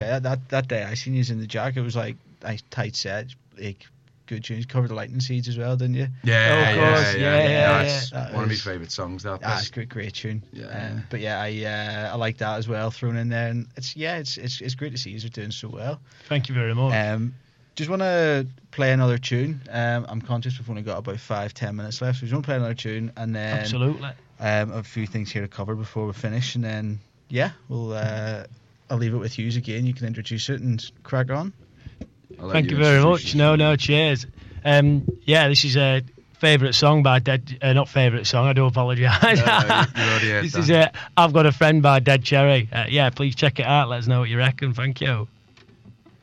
that day I seen you in the Jack. It was like a tight set, like good tunes. Covered the Lightning Seeds as well, didn't you? Yeah, of course. Yeah. That's one of my favourite songs. That's great tune. Yeah. But I like that as well thrown in there, and it's great to see you're doing so well. Thank you very much. Just want to play another tune. I'm conscious we've only got about 5-10 minutes left, so we just want to play another tune, and then absolutely a few things here to cover before we finish, and then we'll I'll leave it with you again. You can introduce it and crack on. Thank you very much. No, cheers. This is a favourite song by Dead. Not favourite song. I do apologise. This is I've Got a Friend by Dead Cherry. Please check it out. Let us know what you reckon. Thank you.